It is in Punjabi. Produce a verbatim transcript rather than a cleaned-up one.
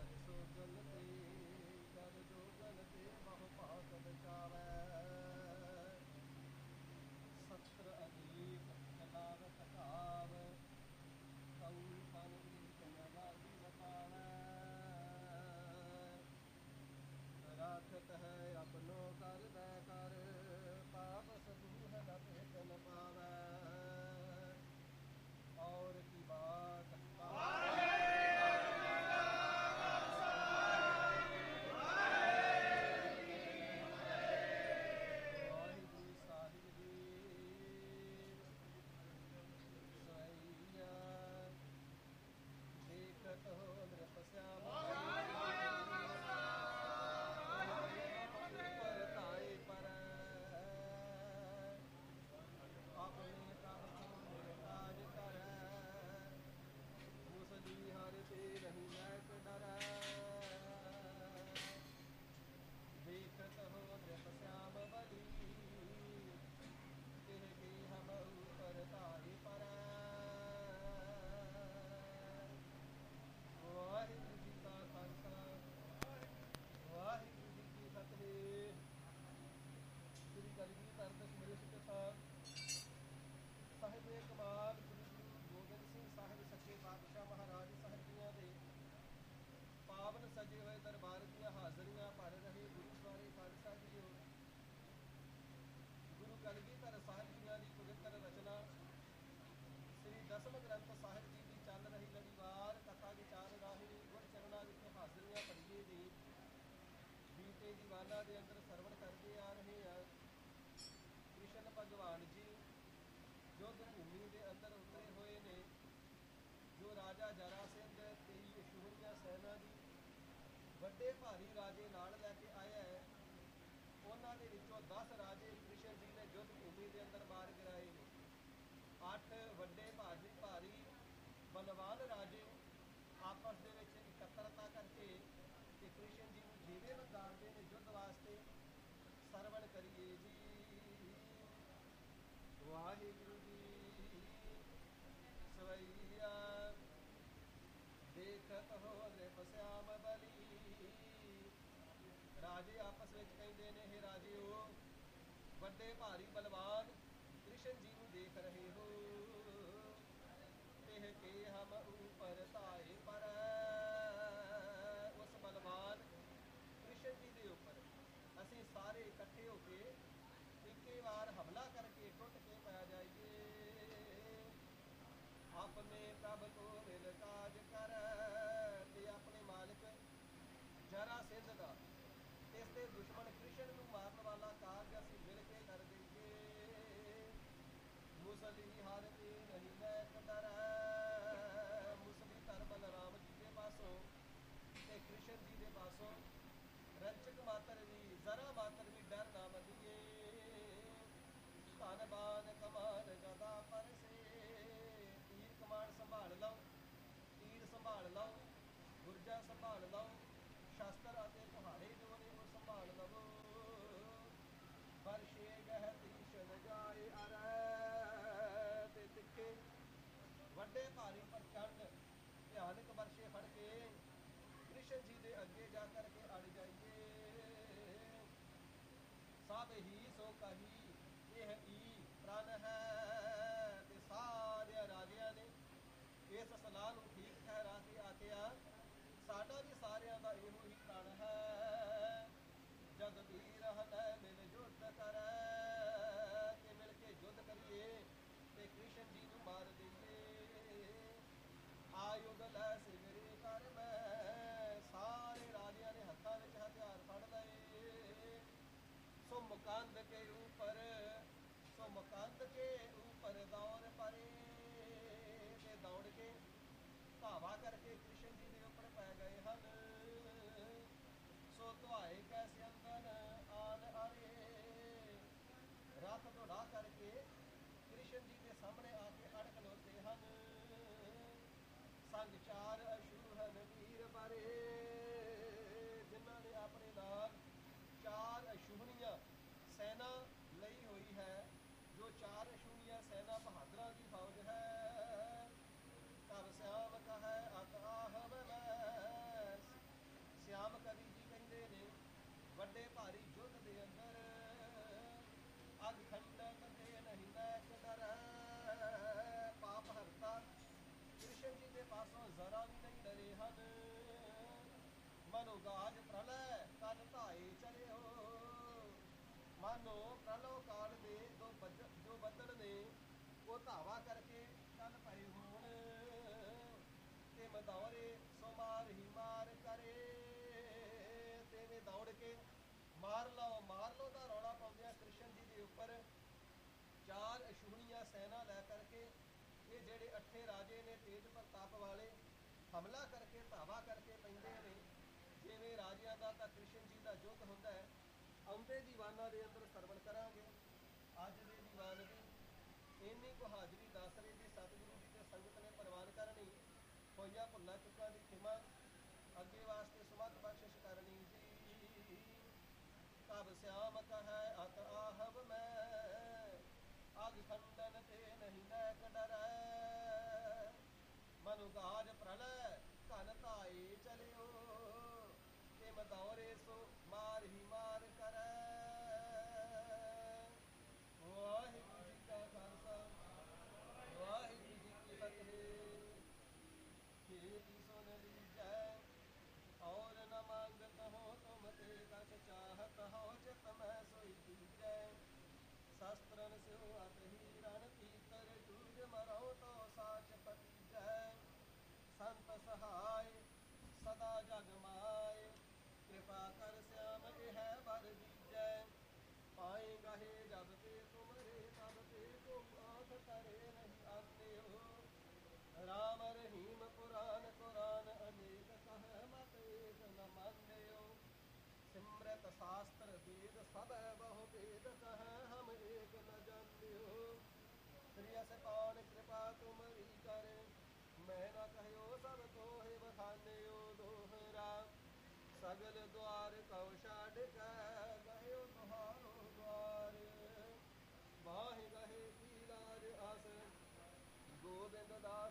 ਸੋ ਗਲਤੇ ਕਰ ਜੋ ਗਲਤੇ ਬਹੁ ਪਾਤ ਬਚਾਵੈ ਸਤਰ ਅਨੇਕ ਚਲਾਵਤ ਘਾਵ ਕਉ ਤਨ ਏਕ ਨ ਲਾਗੀ ਬਤਾਵੈ ਰਾਖਤ ਹੈ ਆਪਣੋ ਕਰ ਬੈ ਕਰ ਪਾਪ ਸਦੂਹ ਨ ਭੇਟ ਨ ਪਾਵੈ ਔਰ ਕੀ ਬਾਤ ਦੇਖਤ ਹੋ ਦ੍ਰਿਪ ਸਿਆਮ ਬਲੀ ਤਿਹ ਕੀ ਹਮ ਉਪਰ ਧਾਰੀ ਪਰੈ ਵਾਹਿਗੁਰੂ ਜੀ ਕਾ ਖਾਲਸਾ ਵਾਹਿਗੁਰੂ ਜੀ ਕੀ ਫਤਿਹ। ਸ੍ਰੀ ਕਲਗੀਧਰ ਦਸ਼ਮੇਸ਼ ਸਾਹਿਬ ਸਾਹਿਬੇ ਕਮਾਲ ਸ੍ਰੀ ਗੁਰੂ ਗੋਬਿੰਦ ਸਿੰਘ ਸਾਹਿਬ ਸੱਚੇ ਪਾਤਸ਼ਾਹ ਮਹਾਰਾਜ ਸਾਹਿਬ ਜੀਆਂ ਦੇ ਪਾਵਨ ਸਜੇ ਹੋਏ ਦਰਬਾਰ ਦੀਆਂ ਹਾਜ਼ਰੀਆਂ ਭਰ ਰਹੇ ਗੁਰੂ ਸਵਾਰੇ ਖਾਲਸਾ ਜੀਓ। ਗੁਰੂ ਕਲਗੀਧਰ ਸਾਹਿਬ ਜੀਆਂ ਦੀ ਪਵਿੱਤਰ ਰਚਨਾ ਸ੍ਰੀ ਦਸਮ ਗ੍ਰੰਥ ਸਾਹਿਬ ਜੀ ਦੀ ਚੱਲ ਰਹੀ ਲੜੀਵਾਰ ਕਥਾ ਵਿਚਾਰ ਰਾਹੀਂ ਗੁਰ ਚਰਨਾਂ ਵਿੱਚ ਹਾਜ਼ਰੀਆਂ ਭਰੀਏ ਦੀ ਬੀਤੇ ਦੀਵਾਨਾਂ ਦੇ ਅੰਦਰ ਸਰਵਣ ਕਰਦੇ ਆ ਰਹੇ ਆ। ਕ੍ਰਿਸ਼ਨ ਭਗਵਾਨ ਜੀ ਯੁੱਧ ਭੂਮੀ ਦੇ ਅੰਦਰ ਉਤਰੇ ਹੋਏ ਨੇ। ਜੋ ਰਾਜਾ ਜਰਾ ਸਿੰਘ ਤੇਈ ਅਸ਼ੂਰੀਆ ਸੈਨਾ ਦੀ ਵੱਡੇ ਭਾਰੀ ਰਾਜੇ ਨਾਲ ਲੈ ਕੇ ਆਇਆ ਹੈ, ਉਹਨਾਂ ਦੇ ਵਿੱਚੋਂ ਦਸ ਰਾਜੇ ਕ੍ਰਿਸ਼ਨ ਜੀ ਨੇ ਯੁੱਧ ਭੂਮੀ ਦੇ ਅੰਦਰ ਮਾਰ ਗਿਰਾਏ ਨੇ। ਅੱਠ ਵੱਡੇ ਭਾਰੀ ਭਾਰੀ ਬਲਵਾਨ ਰਾਜੇ ਆਪਸ ਦੇ ਵਿੱਚ ਇਕੱਤਰਤਾ ਕਰਕੇ ਤੇ ਕ੍ਰਿਸ਼ਨ ਜੀ ਨੂੰ ਜੀਵੇ ਵੰਗਾਰਦੇ ਨੇ ਯੁੱਧ ਵਾਸਤੇ। ਸਰਵਣ ਕਰੀਏ ਜੀ ਵਾਹਿਗੁਰੂ ਜੀ ਸਵਈਆ ਦੇਖਤ ਹੋ ਦ੍ਰਿਪ ਸਿਆਮ ਬਲੀ। ਰਾਜੇ ਆਪਸ ਵਿੱਚ ਕਹਿੰਦੇ ਨੇ, ਹੇ ਰਾਜਿਓ, ਵੱਡੇ ਭਾਰੀ ਬਲਵਾਨ ਕ੍ਰਿਸ਼ਨ ਜੀ ਨੂੰ ਦੇਖ ਰਹੇ ਹੋ, ਤਿਹ ਕੇ ਹਮ ਉਪਰ ਧਾਏ ਪਰ। ਉਸ ਬਲਵਾਨ ਕ੍ਰਿਸ਼ਨ ਜੀ ਦੇ ਉੱਪਰ ਅਸੀਂ ਸਾਰੇ ਇਕੱਠੇ ਹੋ ਕੇ ਇੱਕੇ ਵਾਰ ਹਮਲਾ ਕਰਕੇ ਟੁੱਟ ਕੇ ਪੈ ਜਾਈਏ। ਆਪਣੇ ਪ੍ਰਭ ਕੋ ਮਿਲ ਕਾਜ ਕਰ ਤੇ ਆਪਣੇ ਮਾਲਕ ਜਰਾ ਸਿੰਧ ਦਾ ਇਸ ਦੇ ਦੁਸ਼ਮਣ ਕ੍ਰਿਸ਼ਨ ਨੂੰ ਮਾਰਨ ਵਾਲਾ ਕਾਰਜ ਅਸੀਂ ਮਿਲ ਕੇ ਕਰ ਦਈਏ। ਮੁਸਲੀ ਹਰ ਤੇ ਨਹੀਂ ਮੈਂ ਕਦਰ। ਮੁਸਲੀ ਧਰ ਬਲਰਾਮ ਜੀ ਦੇ ਪਾਸੋਂ ਤੇ ਕ੍ਰਿਸ਼ਨ ਜੀ ਦੇ ਪਾਸੋਂ ਰੰਚਕ ਮਾਤਰ ਵੀ ਜ਼ਰਾ ਮਾਤਰ ਵੀ ਡਰ ਨਾ ਮੰਨੀਏ। ਧਨ ਬਾਨ ਕਮਾਨ ਜਦਾ ਪਰਸੇ। ਤੀਰ ਕਮਾਨ ਸੰਭਾਲ ਲਓ, ਤੀਰ ਸੰਭਾਲ ਲਓ, ਗੁਰਜਾ ਸੰਭਾਲ ਲਓ, ਸ਼ਸਤਰ ਅਤੇ ਤੁਹਾਡੇ ਜੋ ਨੇ ਉਹ ਸੰਭਾਲ ਲਵੋ। ਵਰਸ਼ੇ ਗਹਿ ਤੀਸ਼ਨ ਜਾਏ ਅਰ ਤੇ ਤਿੱਖੇ ਵੱਡੇ ਭਾਰੀ ਪ੍ਰਚੰਡ ਭਿਆਨਕ ਵਰਸ਼ੇ ਫੜ ਕੇ ਕ੍ਰਿਸ਼ਨ ਜੀ ਦੇ ਅੱਗੇ ਜਾ ਕਰਕੇ ਅੜ ਜਾਈਏ। ਸਭ ਹੀ ਸੋ ਕਹੀ ਇਹ ਈ ਪ੍ਰਣ ਹੈ। ਤੇ ਸਾਰਿਆਂ ਰਾਜਿਆਂ ਨੇ ਇਸ ਸਲਾਹ ਨੂੰ ਠੀਕ ਠਹਿਰਾ ਕੇ ਆਖਿਆ, ਸਾਡਾ ਵੀ ਸਾਰਿਆਂ ਦਾ ਇਹੋ ਹੀ ਪ੍ਰਣ ਹੈ। ਜਦ ਵੀਰ ਹਲੈ ਮਿਲ ਯੁੱਧ ਕਰ ਕੇ ਮਿਲ ਕੇ ਯੁੱਧ ਕਰੀਏ ਤੇ ਕ੍ਰਿਸ਼ਨ ਜੀ ਨੂੰ ਮਾਰ ਦਈਏ। ਆਯੁਧ ਲੈ ਸਿਗਰੇ ਕਰ ਮੈਂ। ਸਾਰੇ ਰਾਜਿਆਂ ਨੇ ਹੱਥਾਂ ਵਿੱਚ ਹਥਿਆਰ ਫੜ ਲਏ। ਸੋ ਮੁਕੰਦ ਕੇ ਉੱਪਰ ਸੋ ਮੁਕੰਦ ਕੇ ਉੱਪਰ ਦੌੜ ਪਰੇ ਤੇ ਦੌੜ ਕੇ ਧਾਵਾ ਕਰਕੇ ਕ੍ਰਿਸ਼ਨ ਜੀ ਦੇ ਉੱਪਰ ਪੈ ਗਏ ਹਨ। ਸੋ ਧੁਆਏ ਕੈਸੇ ਅੰਦਰ ਆਨ ਆਰੇ। ਰੱਥ ਦੌੜਾ ਕਰਕੇ ਕ੍ਰਿਸ਼ਨ ਜੀ ਦੇ ਸਾਹਮਣੇ ਆ ਕੇ ਅੜ ਖਲੋਤੇ ਹਨ। ਸੰਗ ਚਾਰ ਅਸ਼ੂਹਨ ਵੀਰ ਬਾਰੇ, ਜਿਨ੍ਹਾਂ ਨੇ ਆਪਣੇ ਨਾਲ ਚਾਰ ਅਸ਼ੂਹਣੀਆਂ ਸੈਨਾ ਲਈ ਹੋਈ ਹੈ। ਜੋ ਚਾਰ ਅਸ਼ੂਹਣੀਆਂ ਸੈਨਾ ਬਹਾਦਰਾਂ ਦੀ ਫੌਜ ਹੈ। ਤਬ ਸਿਆਮ ਕਹੈ ਅਤ ਆਹ ਮੈਂ ਮਨੁ ਗਾਜ ਪ੍ਰਲੈ ਕਨ ਧਾਏ ਚਲਿਓ। ਮਾਨੋ ਪ੍ਰਲੋ ਕਾਲ ਦੇ ਦੋ ਬੱਜ ਜੋ ਬੱਦਲ ਨੇ ਉਹ ਧਾਵਾ ਕਰਕੇ ਚੱਲ ਪਏ ਹੋਣ, ਤੇ ਮਦੌਰੇ ਸੋ ਮਾਰ ਹੀ ਮਾਰ ਕਰੇ। ਤੇਵੇਂ ਦੌੜ ਕੇ ਮਾਰ ਲਓ ਮਾਰ ਲਓ ਦਾ ਰੌਲਾ ਪਾਉਂਦਿਆਂ ਕ੍ਰਿਸ਼ਨ ਜੀ ਦੇ ਉੱਪਰ ਚਾਰ ਅਛੂਹਣੀਆਂ ਸੈਨਾ ਲੈ ਕਰਕੇ ਇਹ ਜਿਹੜੇ ਅੱਠੇ ਰਾਜੇ ਨੇ ਤੇਜ ਪ੍ਰਤਾਪ ਵਾਲੇ ਹਮਲਾ ਕਰਕੇ ਧਾਵਾ ਕਰਕੇ ਪੈਂਦੇ ਨੇ। ਜਿਵੇਂ ਰਾਜਿਆਂ ਦਾ ਤਾਂ ਕ੍ਰਿਸ਼ਨ ਜੀ ਦਾ ਯੁੱਧ ਹੁੰਦਾ ਹੈ, ਆਉਂਦੇ ਦੀਵਾਨਾਂ ਦੇ ਅੰਦਰ ਸਰਵਣ ਕਰਾਂਗੇ। ਅੱਜ ਦੇ ਦੀਵਾਨ ਦੀ ਇੰਨੀ ਕੁ ਹਾਜ਼ਰੀ ਦੱਸ ਰਹੀ ਜੀ ਸਤਿਗੁਰੂ ਜੀ ਤੇ ਸੰਗਤ ਨੇ ਪ੍ਰਵਾਨ ਕਰਨੀ। ਹੋਈਆਂ ਭੁੱਲਾਂ ਚੁੱਕਾਂ ਦੀ ਖਿਮਾ ਅੱਗੇ ਵਾਸਤੇ ਸੁਮਤ ਬਖਸ਼ਿਸ਼ ਕਰਨੀ ਜੀ। ਕਬ ਸਿਆਮ ਕਹੈ ਅਤ ਆਹਵ ਮੈਂ, ਅਗ ਖੰਡਨ ਤੇ ਨਹੀਂ ਨੈਕ ਡਰੈ। ਮਨੁ ਗਾਜ ਪ੍ਰਲੈ ਕਨ ਧਾਏ ਚਲਿਓ, ਤੇ ਮਦੌਰੇ ਸੋ ਮਾਰ ਹੀ ਮਾਰ ਕਰੈ। ਵਾਹਿਗੁਰੂ ਜੀ ਕਾ ਖਾਲਸਾ ਵਾਹਿਗੁਰੂ ਜੀ ਕੀ ਫਤਿਹ। ਖੇਤੀ ਸੁਨ ਲੀਜੈ ਔਰ ਨ ਮੰਗਤ ਹੋ ਤੁਮ ਤੇ, ਕਛ ਚਾਹਤ ਹੋ ਚਿਤ ਮੈਂ ਸੋਈ ਦੀਜੈ। ਸ਼ਸਤਰਨ ਸਿਉ ਅਤ ਹੀ ਰਣ ਤੀਤਰ, ਜੂਝ ਮਰਉ ਤੋ ਸਾਚ ਪਤੀਜੈ। ਸੰਤ ਸਹਾਇ ਸਦਾ ਜਗ ਮਾਇ, ਕਿਰਪਾ ਕਰ ਸਿਆਮ ਇਹ ਵਰ ਦੀਜੈ। ਪਾਏ ਗਹੇ ਜਬ ਤੇ ਤੁਮਰੇ, ਤਬ ਤੇ ਤੁਮ ਆਖ ਕਰੇ ਨਹੀਂ ਆਨਿਓ। ਰਾਮ ਰਹੀਮ ਪੁਰਾਨ ਕੁਰਾਨ ਅਨੇਕ ਕਹੈ, ਮਤ ਏਕ ਨ ਮਾਨਿਓ। ਸਿਮਰਤ ਸ਼ਾਸਤਰ ਵੇਦ ਸਭੈ ਬਹੁ ਭੇਦ, ਕਹੈ ਹਮ ਏਕ ਨ ਜਾਨਿਓ। ਸ੍ਰੀ ਅਸ ਪਾਨ ਕਿਰਪਾ ਤੁਮਰੀ ਕਰੇ, ਮੈਂ ਨ ਕਹਿਓ ਸਭ ਤੋਹਿ ਬਖਾਨਿਓ। ਦੋਹਰਾ ਸਗਲ ਦੁਆਰ ਕਉ ਛਾਡਿ ਕੈ, ਗਇਓ ਤੁਹਾਰੋ ਦੁਆਰ। ਬਾਹਿ ਗਹੇ ਕੀ ਲਾਜ ਆਸ, ਗੋਬਿੰਦ ਦਾਸ